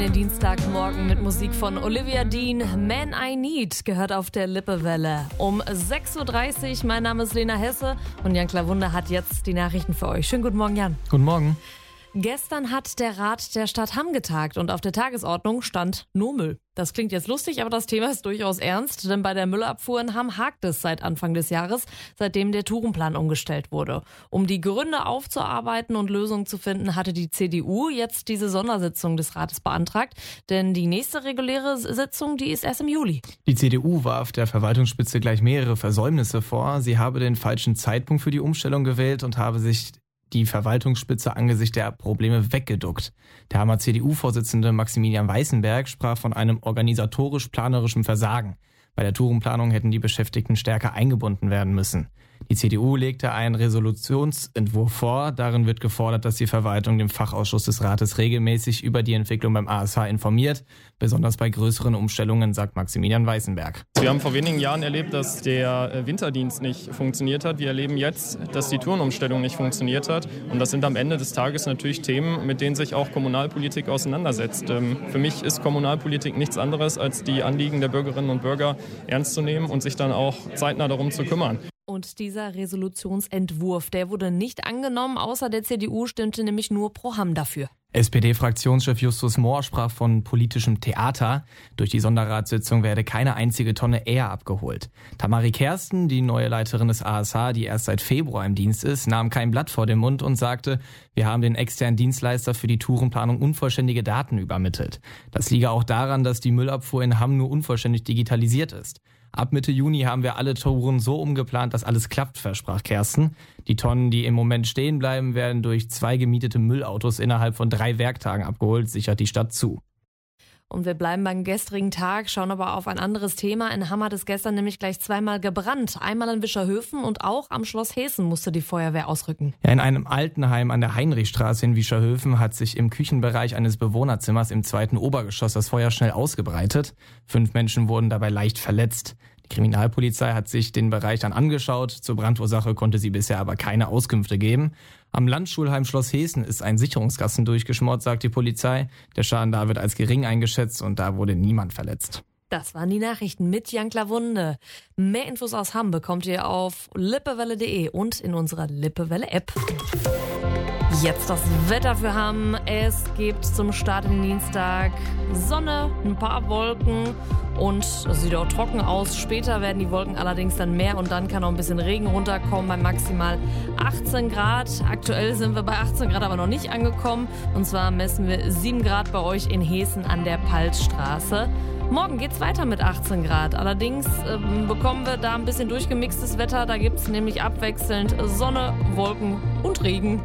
den Dienstagmorgen mit Musik von Olivia Dean. Man I Need gehört auf der Lippewelle. Um 6.30 Uhr, mein Name ist Lena Hesse und Jan Klawunde hat jetzt die Nachrichten für euch. Schönen guten Morgen, Jan. Guten Morgen. Gestern hat der Rat der Stadt Hamm getagt und auf der Tagesordnung stand nur Müll. Das klingt jetzt lustig, aber das Thema ist durchaus ernst, denn bei der Müllabfuhr in Hamm hakt es seit Anfang des Jahres, seitdem der Tourenplan umgestellt wurde. Um die Gründe aufzuarbeiten und Lösungen zu finden, hatte die CDU jetzt diese Sondersitzung des Rates beantragt, denn die nächste reguläre Sitzung, die ist erst im Juli. Die CDU warf der Verwaltungsspitze gleich mehrere Versäumnisse vor. Sie habe den falschen Zeitpunkt für die Umstellung gewählt und habe sich die Verwaltungsspitze angesichts der Probleme weggeduckt. Der Hammer CDU-Vorsitzende Maximilian Weißenberg sprach von einem organisatorisch-planerischen Versagen. Bei der Tourenplanung hätten die Beschäftigten stärker eingebunden werden müssen. Die CDU legte einen Resolutionsentwurf vor. Darin wird gefordert, dass die Verwaltung den Fachausschuss des Rates regelmäßig über die Entwicklung beim ASH informiert, besonders bei größeren Umstellungen, sagt Maximilian Weißenberg. Wir haben vor wenigen Jahren erlebt, dass der Winterdienst nicht funktioniert hat. Wir erleben jetzt, dass die Tourenumstellung nicht funktioniert hat. Und das sind am Ende des Tages natürlich Themen, mit denen sich auch Kommunalpolitik auseinandersetzt. Für mich ist Kommunalpolitik nichts anderes, als die Anliegen der Bürgerinnen und Bürger ernst zu nehmen und sich dann auch zeitnah darum zu kümmern. Und dieser Resolutionsentwurf, der wurde nicht angenommen, außer der CDU stimmte nämlich nur pro Hamm dafür. SPD-Fraktionschef Justus Mohr sprach von politischem Theater. Durch die Sonderratssitzung werde keine einzige Tonne eher abgeholt. Tamari Kersten, die neue Leiterin des ASH, die erst seit Februar im Dienst ist, nahm kein Blatt vor den Mund und sagte, wir haben den externen Dienstleister für die Tourenplanung unvollständige Daten übermittelt. Das liege auch daran, dass die Müllabfuhr in Hamm nur unvollständig digitalisiert ist. Ab Mitte Juni haben wir alle Touren so umgeplant, dass alles klappt, versprach Kersten. Die Tonnen, die im Moment stehen bleiben, werden durch 2 gemietete Müllautos innerhalb von 3 Werktagen abgeholt, sichert die Stadt zu. Und wir bleiben beim gestrigen Tag, schauen aber auf ein anderes Thema. In Hamm hat es gestern nämlich gleich zweimal gebrannt. Einmal in Wischerhöfen und auch am Schloss Heßen musste die Feuerwehr ausrücken. Ja, in einem Altenheim an der Heinrichstraße in Wischerhöfen hat sich im Küchenbereich eines Bewohnerzimmers im 2. Obergeschoss das Feuer schnell ausgebreitet. 5 Menschen wurden dabei leicht verletzt. Die Kriminalpolizei hat sich den Bereich dann angeschaut. Zur Brandursache konnte sie bisher aber keine Auskünfte geben. Am Landschulheim Schloss Heßen ist ein Sicherungskasten durchgeschmort, sagt die Polizei. Der Schaden da wird als gering eingeschätzt und da wurde niemand verletzt. Das waren die Nachrichten mit Jan Klawunde. Mehr Infos aus Hamm bekommt ihr auf lippewelle.de und in unserer Lippewelle-App. Jetzt das Wetter für Hamm. Es gibt zum Start in den Dienstag Sonne, ein paar Wolken und es sieht auch trocken aus. Später werden die Wolken allerdings dann mehr und dann kann auch ein bisschen Regen runterkommen bei maximal 18 Grad. Aktuell sind wir bei 18 Grad aber noch nicht angekommen. Und zwar messen wir 7 Grad bei euch in Heßen an der Paltstraße. Morgen geht's weiter mit 18 Grad. Allerdings bekommen wir da ein bisschen durchgemixtes Wetter. Da gibt's nämlich abwechselnd Sonne, Wolken und Regen.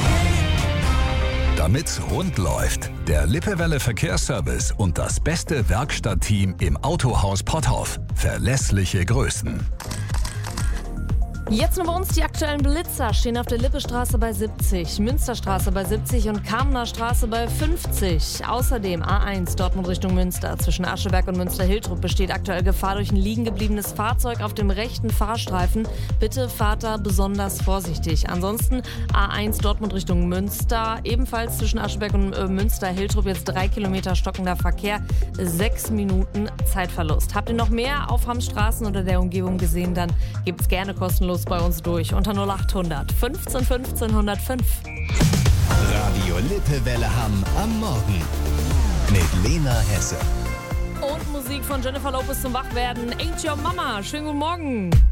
Damit's rund läuft, der Lippewelle Verkehrsservice und das beste Werkstattteam im Autohaus Potthoff. Verlässliche Größen. Jetzt nur bei uns die aktuellen Blitzer stehen auf der Lippestraße bei 70, Münsterstraße bei 70 und Kamener Straße bei 50. Außerdem A1 Dortmund Richtung Münster. Zwischen Ascheberg und Münster-Hiltrup besteht aktuell Gefahr durch ein liegen gebliebenes Fahrzeug auf dem rechten Fahrstreifen. Bitte fahrt da besonders vorsichtig. Ansonsten A1 Dortmund Richtung Münster. Ebenfalls zwischen Ascheberg und Münster-Hiltrup jetzt 3 Kilometer stockender Verkehr. 6 Minuten Zeitverlust. Habt ihr noch mehr auf Hamms Straßen oder der Umgebung gesehen, dann gebt's gerne kostenlos bei uns durch unter 0800 15 15 105. Radio Lippewelle Hamm am Morgen mit Lena Hesse. Und Musik von Jennifer Lopez zum Wachwerden. Ain't Your Mama. Schönen guten Morgen.